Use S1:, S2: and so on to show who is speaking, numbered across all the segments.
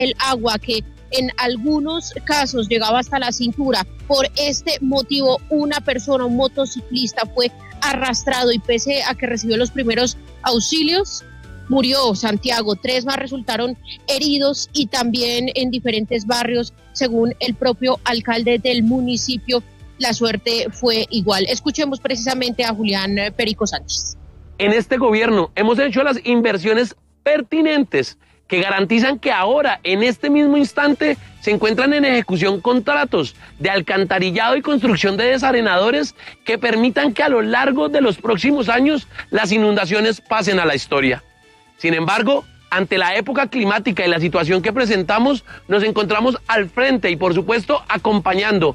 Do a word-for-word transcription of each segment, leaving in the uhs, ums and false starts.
S1: el agua que en algunos casos llegaba hasta la cintura. Por este motivo, una persona, un motociclista, fue arrastrado y pese a que recibió los primeros auxilios, murió Santiago. Tres más resultaron heridos y también en diferentes barrios, según el propio alcalde del municipio, la suerte fue igual. Escuchemos precisamente a Julián Perico Sánchez.
S2: En este gobierno hemos hecho las inversiones pertinentes que garantizan que ahora, en este mismo instante, se encuentran en ejecución contratos de alcantarillado y construcción de desarenadores que permitan que a lo largo de los próximos años las inundaciones pasen a la historia. Sin embargo, ante la época climática y la situación que presentamos, nos encontramos al frente y, por supuesto, acompañando.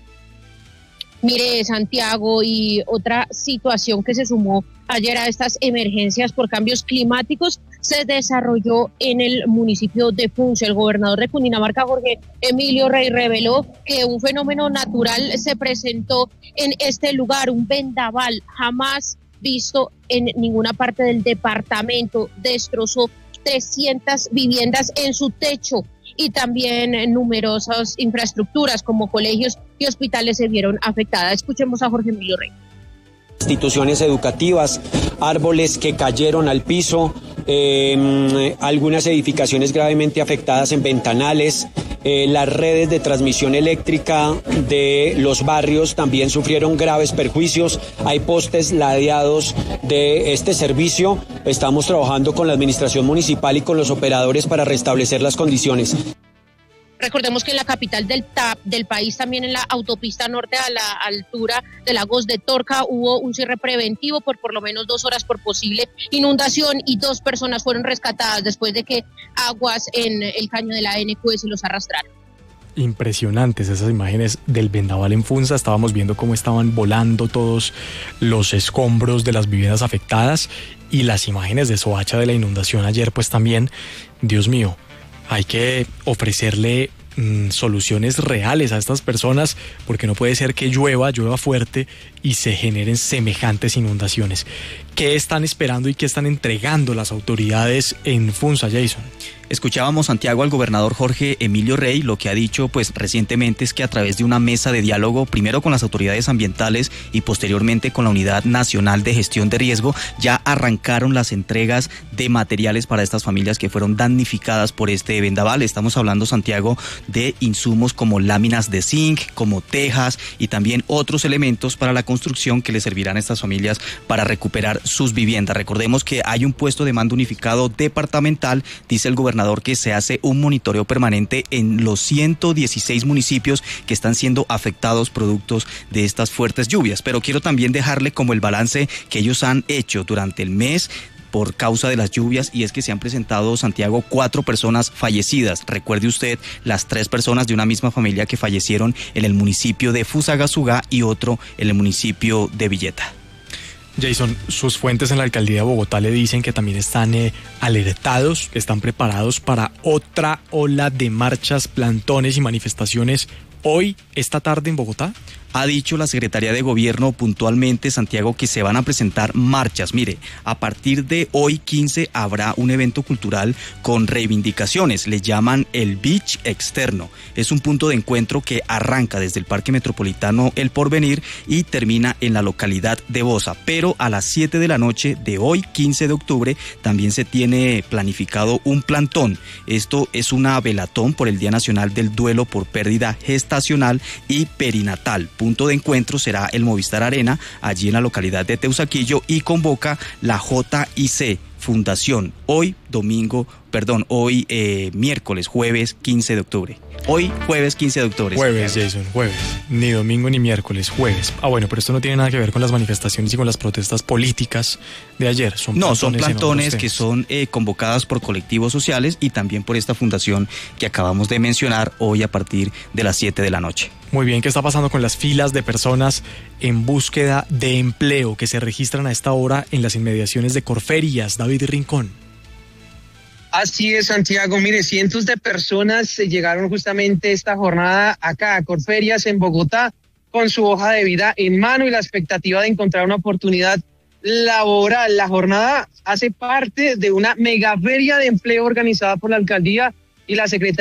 S1: Mire, Santiago, y otra situación que se sumó ayer a estas emergencias por cambios climáticos se desarrolló en el municipio de Funza. El gobernador de Cundinamarca, Jorge Emilio Rey, reveló que un fenómeno natural se presentó en este lugar, un vendaval jamás visto en ninguna parte del departamento. Destrozó trescientas viviendas en su techo y también numerosas infraestructuras como colegios y hospitales se vieron afectadas. Escuchemos a Jorge Emilio Rey.
S3: Instituciones educativas, árboles que cayeron al piso, eh, algunas edificaciones gravemente afectadas en ventanales, eh, las redes de transmisión eléctrica de los barrios también sufrieron graves perjuicios, hay postes ladeados de este servicio, estamos trabajando con la administración municipal y con los operadores para restablecer las condiciones.
S1: Recordemos que en la capital del, ta, del país, también en la autopista norte a la altura de Lagos de Torca, hubo un cierre preventivo por por lo menos dos horas por posible inundación y dos personas fueron rescatadas después de que aguas en el caño de la N Q S los arrastraron.
S4: Impresionantes esas imágenes del vendaval en Funza. Estábamos viendo cómo estaban volando todos los escombros de las viviendas afectadas y las imágenes de Soacha de la inundación ayer, pues también, Dios mío. Hay que ofrecerle mmm, soluciones reales a estas personas porque no puede ser que llueva, llueva fuerte y se generen semejantes inundaciones. ¿Qué están esperando y qué están entregando las autoridades en Funza, Jason?
S5: Escuchábamos, Santiago, al gobernador Jorge Emilio Rey. Lo que ha dicho pues recientemente es que a través de una mesa de diálogo, primero con las autoridades ambientales y posteriormente con la Unidad Nacional de Gestión de Riesgo, ya arrancaron las entregas de materiales para estas familias que fueron damnificadas por este vendaval. Estamos hablando, Santiago, de insumos como láminas de zinc, como tejas y también otros elementos para la construcción que les servirán a estas familias para recuperar sus viviendas. Recordemos que hay un puesto de mando unificado departamental, dice el gobernador, que se hace un monitoreo permanente en los ciento dieciséis municipios que están siendo afectados productos de estas fuertes lluvias. Pero quiero también dejarle como el balance que ellos han hecho durante el mes por causa de las lluvias, y es que se han presentado, Santiago, cuatro personas fallecidas. Recuerde usted las tres personas de una misma familia que fallecieron en el municipio de Fusagasugá y otro en el municipio de Villeta.
S4: Jason, sus fuentes en la alcaldía de Bogotá le dicen que también están eh, alertados, que están preparados para otra ola de marchas, plantones y manifestaciones hoy, esta tarde en Bogotá.
S5: Ha dicho la Secretaría de Gobierno puntualmente, Santiago, que se van a presentar marchas. Mire, a partir de hoy quince habrá un evento cultural con reivindicaciones. Le llaman el Beach Externo. Es un punto de encuentro que arranca desde el Parque Metropolitano El Porvenir y termina en la localidad de Bosa. Pero a las siete de la noche de hoy, quince de octubre, también se tiene planificado un plantón. Esto es una velatón por el Día Nacional del Duelo por Pérdida Gestacional y Perinatal. Punto de encuentro será el Movistar Arena, allí en la localidad de Teusaquillo, y convoca la J I C Fundación, hoy domingo, perdón, hoy eh, miércoles, jueves quince de octubre. Hoy jueves quince de octubre.
S4: Jueves, Jason, jueves. Ni domingo ni miércoles, jueves. Ah, bueno, pero esto no tiene nada que ver con las manifestaciones y con las protestas políticas de ayer. Son
S5: no, son plantones que son eh, convocadas por colectivos sociales y también por esta fundación que acabamos de mencionar hoy a partir de las siete de la noche.
S4: Muy bien, ¿qué está pasando con las filas de personas en búsqueda de empleo que se registran a esta hora en las inmediaciones de Corferias? David Rincón.
S6: Así es, Santiago. Mire, cientos de personas llegaron justamente esta jornada acá a Corferias en Bogotá con su hoja de vida en mano y la expectativa de encontrar una oportunidad laboral. La jornada hace parte de una megaferia de empleo organizada por la alcaldía y la Secretaría